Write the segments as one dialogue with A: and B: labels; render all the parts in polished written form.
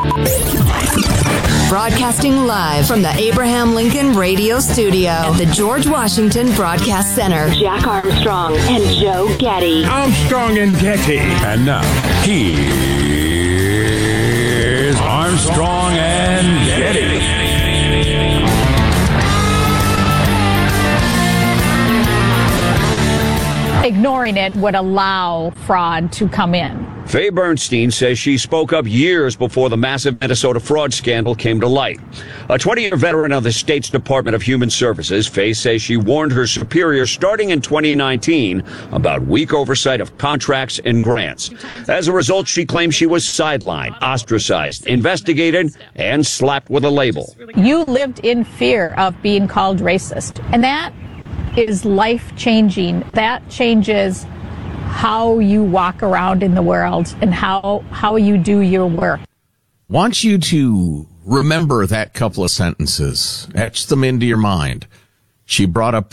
A: Broadcasting live from the Abraham Lincoln Radio Studio at the George Washington Broadcast Center. Jack Armstrong and Joe Getty.
B: Armstrong and Getty.
C: And now, here's Armstrong and Getty.
D: Ignoring it would allow fraud to come in.
E: Faye Bernstein says she spoke up years before the massive Minnesota fraud scandal came to light. A 20-year veteran of the state's Department of Human Services, Faye says she warned her superiors starting in 2019 about weak oversight of contracts and grants. As a result, she claims she was sidelined, ostracized, investigated, and slapped with a label.
D: You lived in fear of being called racist, and that is life-changing. That changes how you walk around in the world and how you do your work.
F: Want you to remember that couple of sentences. Etch them into your mind. She brought up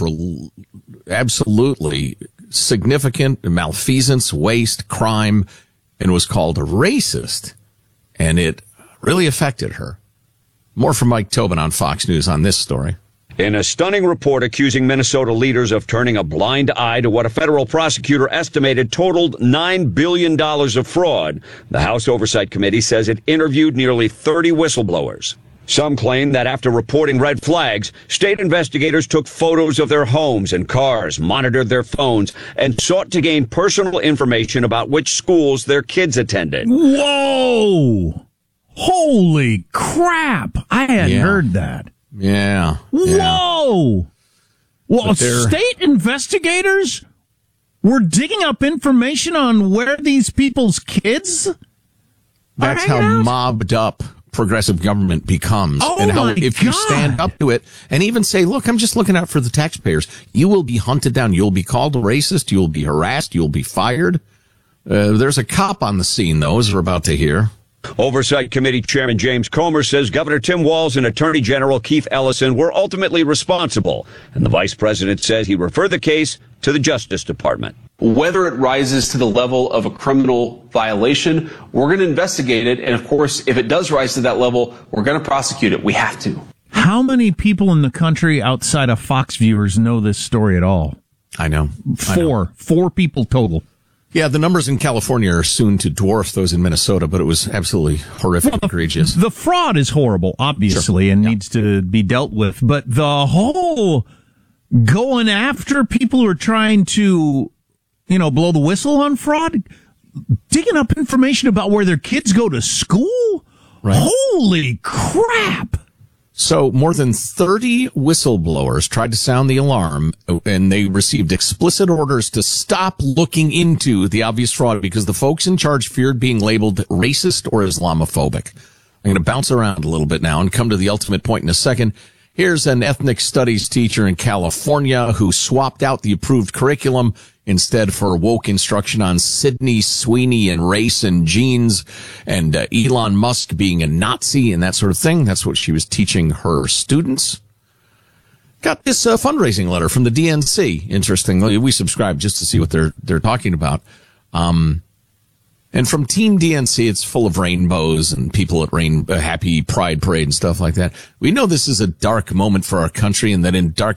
F: absolutely significant malfeasance, waste, crime, and was called a racist. And it really affected her. More from Mike Tobin on Fox News on this story.
E: In a stunning report accusing Minnesota leaders of turning a blind eye to what a federal prosecutor estimated totaled $9 billion of fraud, the House Oversight Committee says it interviewed nearly 30 whistleblowers. Some claim that after reporting red flags, state investigators took photos of their homes and cars, monitored their phones, and sought to gain personal information about which schools their kids attended.
B: Whoa! Holy crap! I hadn't heard that.
F: Yeah.
B: Whoa! Well, state investigators were digging up information on where these people's kids
F: That's how mobbed up progressive government becomes.
B: Oh,
F: and how
B: my
F: if you stand up to it and even say, look, I'm just looking out for the taxpayers, you will be hunted down. You'll be called a racist. You'll be harassed. You'll be fired. There's a cop on the scene, though, as we're about to hear.
E: Oversight Committee Chairman James Comer says Governor Tim Walz and Attorney General Keith Ellison were ultimately responsible, and the vice president says he referred the case to the Justice Department.
G: Whether it rises to the level of a criminal violation, we're going to investigate it, and of course, if it does rise to that level, we're going to prosecute it. We have to.
B: How many people in the country outside of Fox viewers know this story at all?
F: I know.
B: Four people total.
F: Yeah, the numbers in California are soon to dwarf those in Minnesota, but it was absolutely horrific, egregious.
B: The fraud is horrible, obviously, and needs to be dealt with. But the whole going after people who are trying to, blow the whistle on fraud, digging up information about where their kids go to school?
F: Right.
B: Holy crap!
F: So more than 30 whistleblowers tried to sound the alarm, and they received explicit orders to stop looking into the obvious fraud because the folks in charge feared being labeled racist or Islamophobic. I'm going to bounce around a little bit now and come to the ultimate point in a second. Here's an ethnic studies teacher in California who swapped out the approved curriculum instead for woke instruction on Sydney Sweeney and race and genes and Elon Musk being a Nazi and that sort of thing. That's what she was teaching her students. Got this fundraising letter from the DNC. Interestingly, we subscribe just to see what they're talking about. And from Team DNC, it's full of rainbows and people at happy Pride Parade and stuff like that. We know this is a dark moment for our country and that in dark